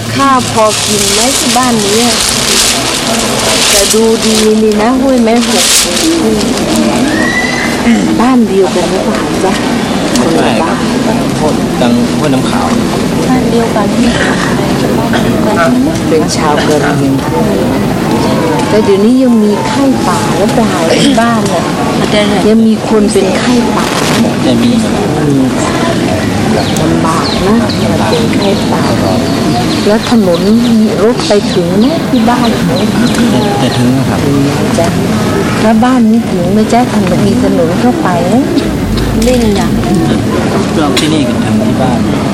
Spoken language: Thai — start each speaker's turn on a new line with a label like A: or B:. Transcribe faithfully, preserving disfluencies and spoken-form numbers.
A: ข้าวพอกินไหมที่บ้านนี้แต่ดูดีนี่นะห้วยแม่หกบ้านเดียวกันหรือเปล่าจ๊ะคนละบ้าน
B: ดังห้วยน้ำขาว
A: บ้านเดียวกันที่เป็นชาวกะเหรี่ยงแต่เดี๋ยวนี้ยังมีไข้ป่าและปลาที่บ้านน่ะยังมีคนเป็นไข้ป่า
B: จะมี
A: ลำบากนะมันเป็นไข้ป่าแล้วถนนมีรถไปถึงไหมที่บ้าน
B: จะถึงครับ
A: จ้ะแล้วบ้านนี้ถึงไหมจ๊ะถนนมีถนนเข้าไปเล่นอย่าง
B: เราที่นี่กันทำที่บ้าน